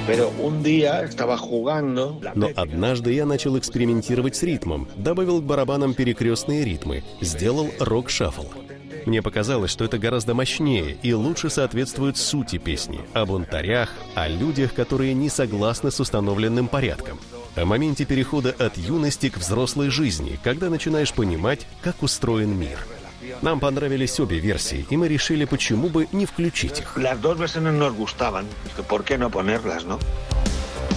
Но однажды я начал экспериментировать с ритмом, добавил к барабанам перекрестные ритмы, сделал рок-шаффл. Мне показалось, что это гораздо мощнее и лучше соответствует сути песни, о бунтарях, о людях, которые не согласны с установленным порядком, о моменте перехода от юности к взрослой жизни, когда начинаешь понимать, как устроен мир. Нам понравились обе версии, и мы решили, почему бы не включить их. Las dos versiones nos gustaban, ¿por qué no ponerlas, no?